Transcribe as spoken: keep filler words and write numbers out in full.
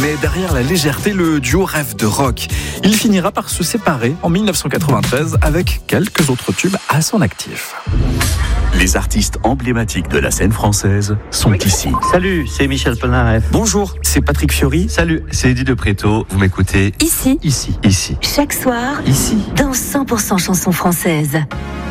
Mais derrière la légèreté, le duo rêve de rock. Il finira par se séparer en mille neuf cent quatre-vingt-treize avec quelques autres tubes à son actif. Les artistes emblématiques de la scène française sont ici. Salut, c'est Michel Polnareff. Bonjour, c'est Patrick Fiori. Salut, c'est Eddie de Préto. Vous m'écoutez Ici. Ici. Ici. Chaque soir. Ici. Dans cent pour cent chansons françaises.